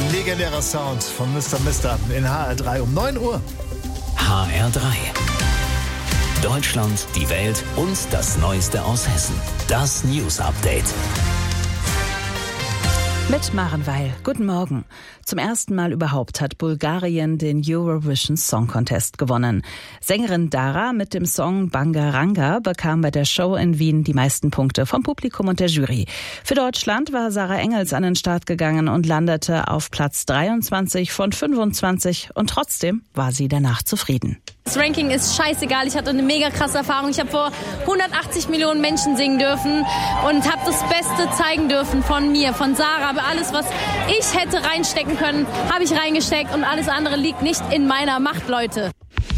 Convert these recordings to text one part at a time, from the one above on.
Legendärer Sound von Mr. Mister in HR3 um 9 Uhr. HR3. Deutschland, die Welt und das Neueste aus Hessen. Das News Update. Mit Maren Weil. Guten Morgen. Zum ersten Mal überhaupt hat Bulgarien den Eurovision Song Contest gewonnen. Sängerin Dara mit dem Song Bangaranga bekam bei der Show in Wien die meisten Punkte vom Publikum und der Jury. Für Deutschland war Sarah Engels an den Start gegangen und landete auf Platz 23 von 25 und trotzdem war sie danach zufrieden. Das Ranking ist scheißegal. Ich hatte eine mega krasse Erfahrung. Ich habe vor 180 Millionen Menschen singen dürfen und habe das Beste zeigen dürfen von mir, von Sarah. Aber alles, was ich hätte reinstecken können, habe ich reingesteckt und alles andere liegt nicht in meiner Macht, Leute.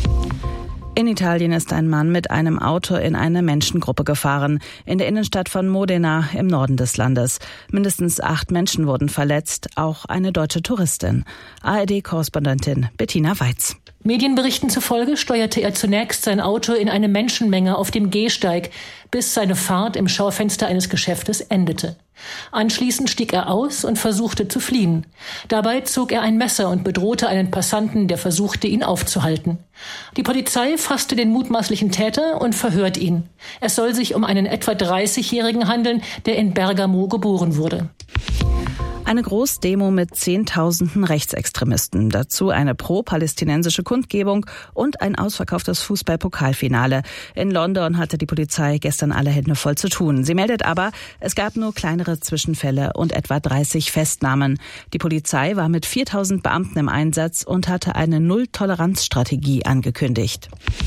In Italien ist ein Mann mit einem Auto in eine Menschengruppe gefahren, in der Innenstadt von Modena im Norden des Landes. Mindestens 8 Menschen wurden verletzt, auch eine deutsche Touristin. ARD-Korrespondentin Bettina Weiz. Medienberichten zufolge steuerte er zunächst sein Auto in eine Menschenmenge auf dem Gehsteig, bis seine Fahrt im Schaufenster eines Geschäftes endete. Anschließend stieg er aus und versuchte zu fliehen. Dabei zog er ein Messer und bedrohte einen Passanten, der versuchte, ihn aufzuhalten. Die Polizei fasste den mutmaßlichen Täter und verhört ihn. Es soll sich um einen etwa 30-Jährigen handeln, der in Bergamo geboren wurde. Eine Großdemo mit Zehntausenden Rechtsextremisten. Dazu eine pro-palästinensische Kundgebung und ein ausverkauftes Fußball-Pokalfinale. In London hatte die Polizei gestern alle Hände voll zu tun. Sie meldet aber, es gab nur kleinere Zwischenfälle und etwa 30 Festnahmen. Die Polizei war mit 4000 Beamten im Einsatz und hatte eine Null-Toleranz-Strategie angekündigt.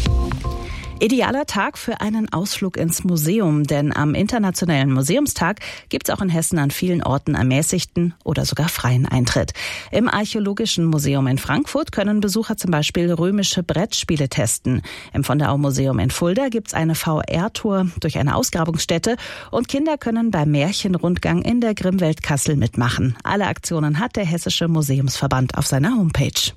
Idealer Tag für einen Ausflug ins Museum, denn am Internationalen Museumstag gibt's auch in Hessen an vielen Orten ermäßigten oder sogar freien Eintritt. Im Archäologischen Museum in Frankfurt können Besucher zum Beispiel römische Brettspiele testen. Im Von der Au Museum in Fulda gibt's eine VR-Tour durch eine Ausgrabungsstätte und Kinder können beim Märchenrundgang in der Grimmwelt Kassel mitmachen. Alle Aktionen hat der Hessische Museumsverband auf seiner Homepage.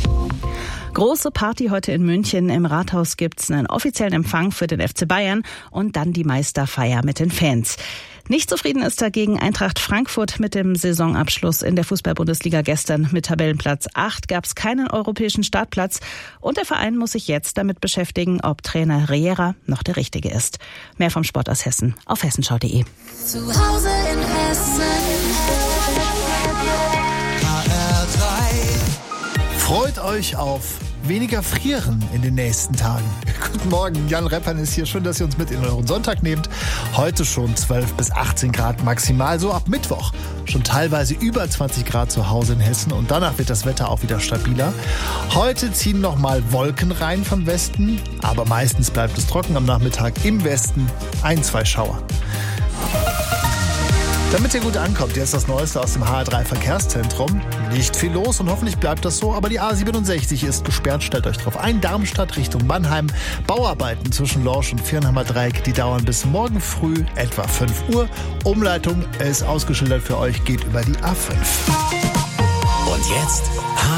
Große Party heute in München. Im Rathaus gibt's einen offiziellen Empfang für den FC Bayern und dann die Meisterfeier mit den Fans. Nicht zufrieden ist dagegen Eintracht Frankfurt mit dem Saisonabschluss in der Fußball-Bundesliga gestern. Mit Tabellenplatz 8 gab's keinen europäischen Startplatz und der Verein muss sich jetzt damit beschäftigen, ob Trainer Riera noch der Richtige ist. Mehr vom Sport aus Hessen auf hessenschau.de. Zu Hause in Hessen. Freut euch auf weniger Frieren in den nächsten Tagen. Guten Morgen, Jan Reppern ist hier. Schön, dass ihr uns mit in euren Sonntag nehmt. Heute schon 12 bis 18 Grad maximal. So ab Mittwoch schon teilweise über 20 Grad zu Hause in Hessen. Und danach wird das Wetter auch wieder stabiler. Heute ziehen nochmal Wolken rein von Westen. Aber meistens bleibt es trocken am Nachmittag. Im Westen 1-2 Schauer. Damit ihr gut ankommt, jetzt das Neueste aus dem HR3 Verkehrszentrum. Nicht viel los und hoffentlich bleibt das so, aber die A67 ist gesperrt, stellt euch drauf ein. Darmstadt Richtung Mannheim. Bauarbeiten zwischen Lorsch und Viernheimer Dreieck, die dauern bis morgen früh, etwa 5 Uhr. Umleitung ist ausgeschildert für euch, geht über die A5. Und jetzt